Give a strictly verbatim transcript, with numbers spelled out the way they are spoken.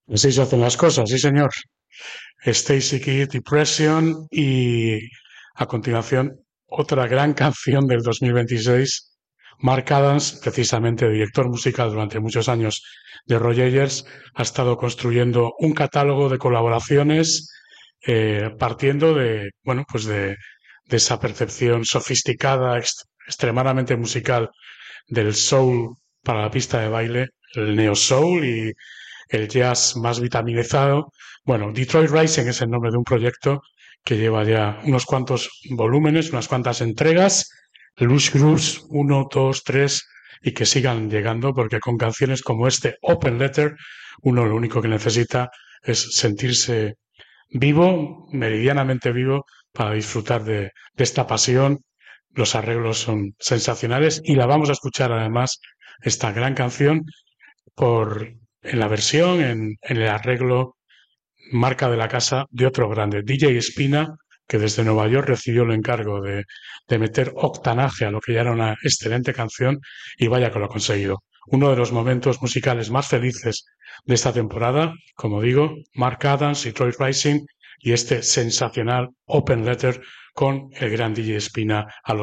Así se hacen las cosas, sí señor. Stacy Kidd, Depression y a continuación otra gran canción del dos mil veintiséis. Mark Adams, precisamente director musical durante muchos años de Roy Ayers, ha estado construyendo un catálogo de colaboraciones eh, partiendo de, bueno, pues de, de esa percepción sofisticada, ext- extremadamente musical del soul para la pista de baile, el neo soul y el jazz más vitaminizado. Bueno, Detroit Rising es el nombre de un proyecto que lleva ya unos cuantos volúmenes, unas cuantas entregas, Lush Grooves uno, dos, tres y que sigan llegando porque con canciones como este Open Letter uno lo único que necesita es sentirse vivo, meridianamente vivo, para disfrutar de, de esta pasión. Los arreglos son sensacionales y la vamos a escuchar además, esta gran canción, por, en la versión, en, en el arreglo, marca de la casa de otro grande, D J Espina, que desde Nueva York recibió el encargo de, de meter octanaje a lo que ya era una excelente canción y vaya que lo ha conseguido. Uno de los momentos musicales más felices de esta temporada, como digo, Mark Adams y Troy Rising y este sensacional Open Letter con el gran D J Espina a